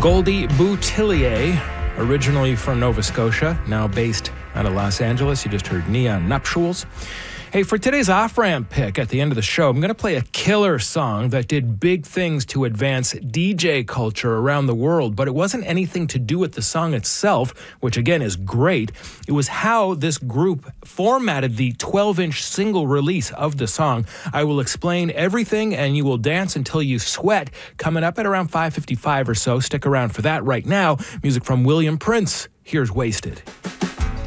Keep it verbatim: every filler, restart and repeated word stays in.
Goldie Boutillier, originally from Nova Scotia, now based out of Los Angeles. You just heard Neon Nuptials. Hey, for today's off-ramp pick at the end of the show, I'm going to play a killer song that did big things to advance D J culture around the world, but it wasn't anything to do with the song itself, which again is great. It was how this group formatted the twelve-inch single release of the song. I will explain everything, and you will dance until you sweat, coming up at around five fifty-five or so. Stick around for that right now. Music from William Prince. Here's Wasted.